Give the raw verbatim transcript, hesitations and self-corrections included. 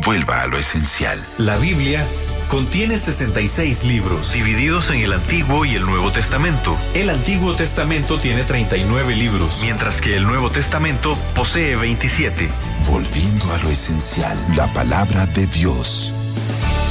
vuelva a lo esencial. La Biblia contiene sesenta y seis libros, divididos en el Antiguo y el Nuevo Testamento. El Antiguo Testamento tiene treinta y nueve libros, mientras que el Nuevo Testamento posee veintisiete. Volviendo a lo esencial, la palabra de Dios.